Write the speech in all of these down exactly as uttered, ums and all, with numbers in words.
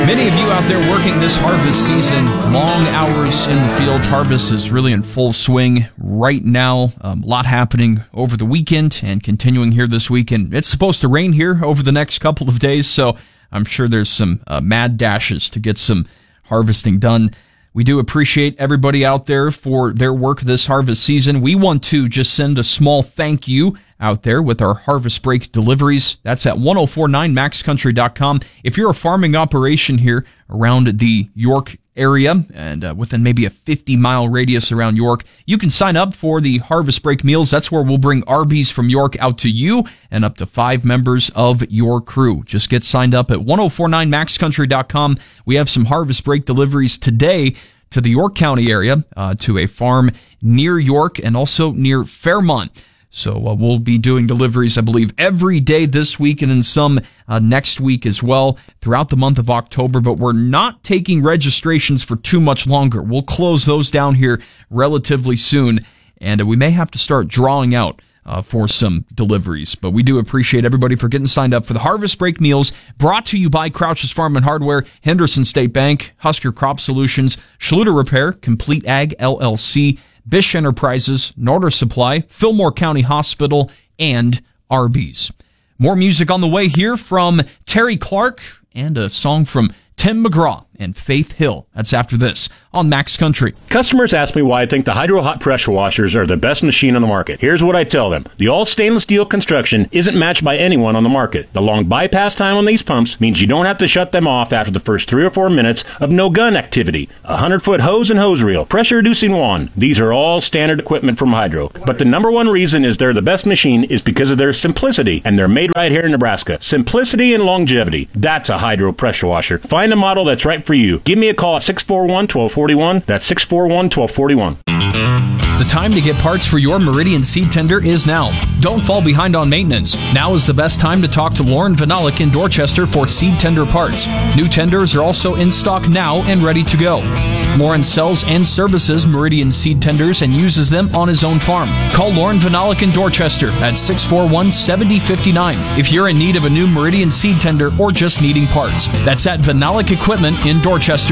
Many of you out there working this harvest season, long hours in the field. Harvest is really in full swing right now. Um, a lot happening over the weekend and continuing here this weekend. It's supposed to rain here over the next couple of days, so I'm sure there's some uh, mad dashes to get some harvesting done. We do appreciate everybody out there for their work this harvest season. We want to just send a small thank you out there with our harvest break deliveries. That's at ten forty-nine max country dot com. If you're a farming operation here around the York area and uh, within maybe a fifty mile radius around York, you can sign up for the harvest break meals. That's where we'll bring Arby's from York out to you and up to five members of your crew. Just get signed up at ten forty-nine max country dot com. We have some harvest break deliveries today to the York County area, uh, to a farm near York and also near Fairmont. So uh, we'll be doing deliveries, I believe, every day this week and then some uh, next week as well throughout the month of October. But we're not taking registrations for too much longer. We'll close those down here relatively soon, and uh, we may have to start drawing out uh, for some deliveries. But we do appreciate everybody for getting signed up for the Harvest Break Meals, brought to you by Crouch's Farm and Hardware, Henderson State Bank, Husker Crop Solutions, Schluter Repair, Complete Ag L L C, Bish Enterprises, Norder Supply, Fillmore County Hospital, and Arby's. More music on the way here from Terry Clark and a song from Tim McGraw and Faith Hill. That's after this on Max Country. Customers ask me why I think the Hydro Hot pressure washers are the best machine on the market. Here's what I tell them. The all stainless steel construction isn't matched by anyone on the market. The long bypass time on these pumps means you don't have to shut them off after the first three or four minutes of no gun activity. A hundred foot hose and hose reel, pressure reducing wand. These are all standard equipment from Hydro. But the number one reason is they're the best machine is because of their simplicity, and they're made right here in Nebraska. Simplicity and longevity. That's a Hydro pressure washer. Find a model that's right for you. Give me a call at six four one, one two four one. That's six four one, one two four one. The time to get parts for your Meridian seed tender is now. Don't fall behind on maintenance. Now is the best time to talk to Lauren Vanalik in Dorchester for seed tender parts. New tenders are also in stock now and ready to go. Lauren sells and services Meridian seed tenders and uses them on his own farm. Call Lauren Vanalik in Dorchester at six four one, seven zero five nine if you're in need of a new Meridian seed tender or just needing parts. That's at Vanalik Equipment in Dorchester.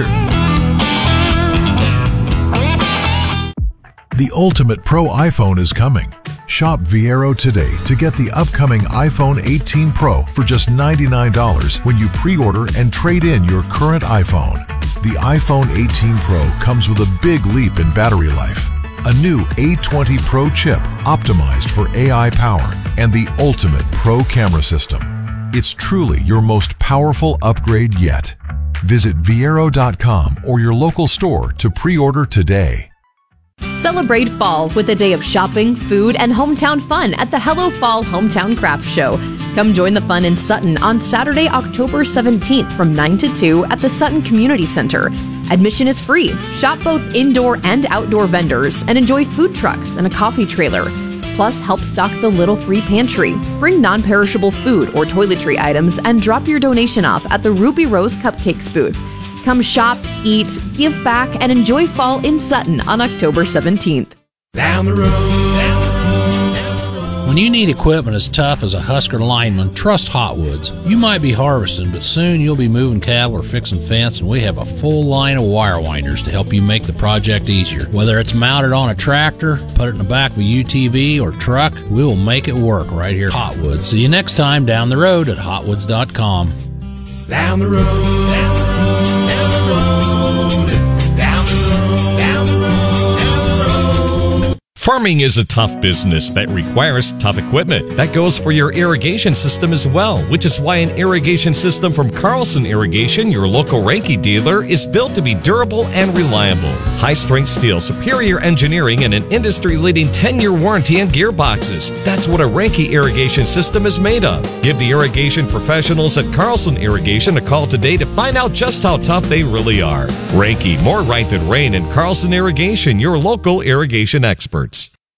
The ultimate pro iPhone is coming. Shop Viero today to get the upcoming iPhone eighteen Pro for just ninety-nine dollars when you pre-order and trade in your current iPhone. The iPhone eighteen Pro comes with a big leap in battery life, a new A twenty Pro chip optimized for A I power, and the ultimate pro camera system. It's truly your most powerful upgrade yet. Visit Viero dot com or your local store to pre-order today. Celebrate fall with a day of shopping, food, and hometown fun at the Hello Fall Hometown Craft Show. Come join the fun in Sutton on Saturday, October seventeenth from nine to two at the Sutton Community Center. Admission is free. Shop both indoor and outdoor vendors and enjoy food trucks and a coffee trailer. Plus, help stock the Little Free Pantry. Bring non-perishable food or toiletry items and drop your donation off at the Ruby Rose Cupcakes booth. Come shop, eat, give back, and enjoy fall in Sutton on October seventeenth. Down the road, down the road, down the road. When you need equipment as tough as a Husker lineman, trust Hotwoods. You might be harvesting, but soon you'll be moving cattle or fixing fence, and we have a full line of wire winders to help you make the project easier. Whether it's mounted on a tractor, put it in the back of a U T V, or truck, we will make it work right here at Hotwoods. See you next time down the road at hotwoods dot com. Down the road, down the road, down the road, down the road, down the road, down the road. Farming is a tough business that requires tough equipment. That goes for your irrigation system as well, which is why an irrigation system from Carlson Irrigation, your local Ranke dealer, is built to be durable and reliable. High-strength steel, superior engineering, and an industry-leading ten-year warranty on gearboxes. That's what a Ranke irrigation system is made of. Give the irrigation professionals at Carlson Irrigation a call today to find out just how tough they really are. Ranke, more right than rain, and Carlson Irrigation, your local irrigation experts.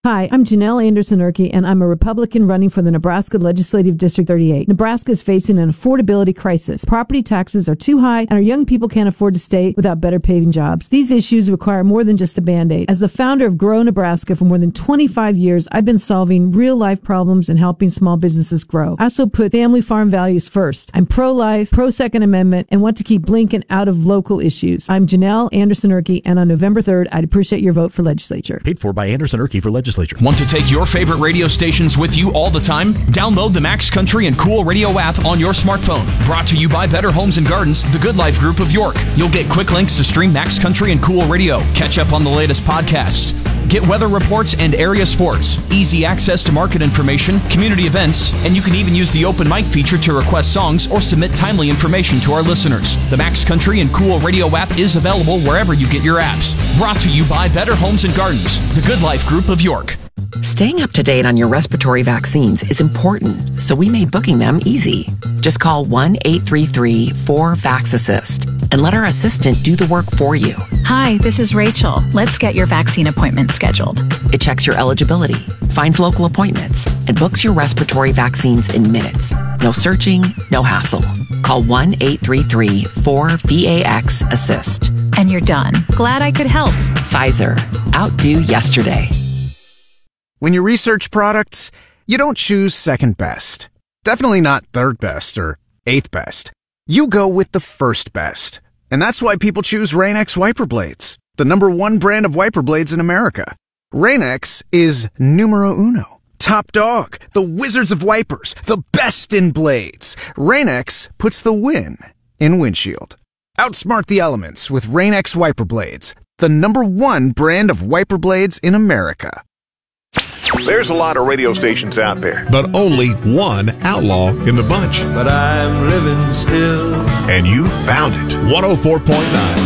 Hi, I'm Janelle Anderson-Urke, and I'm a Republican running for the Nebraska Legislative District thirty-eight. Nebraska is facing an affordability crisis. Property taxes are too high, and our young people can't afford to stay without better paying jobs. These issues require more than just a Band-Aid. As the founder of Grow Nebraska for more than twenty-five years, I've been solving real-life problems and helping small businesses grow. I also put family farm values first. I'm pro-life, pro-Second Amendment, and want to keep Blinken out of local issues. I'm Janelle Anderson-Urke, and on November third, I'd appreciate your vote for legislature. Paid for by Anderson-Urke for legislature. Want to take your favorite radio stations with you all the time? Download the Max Country and Cool Radio app on your smartphone. Brought to you by Better Homes and Gardens, the Good Life Group of York. You'll get quick links to stream Max Country and Cool Radio, catch up on the latest podcasts, get weather reports and area sports, easy access to market information, community events, and you can even use the open mic feature to request songs or submit timely information to our listeners. The Max Country and Cool Radio app is available wherever you get your apps. Brought to you by Better Homes and Gardens, the Good Life Group of York. Staying up to date on your respiratory vaccines is important, so we made booking them easy. Just call one eight three three four VAX-ASSIST and let our assistant do the work for you. Hi, this is Rachel. Let's get your vaccine appointment scheduled. It checks your eligibility, finds local appointments, and books your respiratory vaccines in minutes. No searching, no hassle. Call one eight three three four VAX-ASSIST. And you're done. Glad I could help. Pfizer. Outdo yesterday. When you research products, you don't choose second best. Definitely not third best or eighth best. You go with the first best. And that's why people choose Rain-X wiper blades, the number one brand of wiper blades in America. Rain-X is numero uno. Top dog, the wizards of wipers, the best in blades. Rain-X puts the win in windshield. Outsmart the elements with Rain-X wiper blades, the number one brand of wiper blades in America. There's a lot of radio stations out there, but only one outlaw in the bunch. But I'm living still. And you found it. one oh four point nine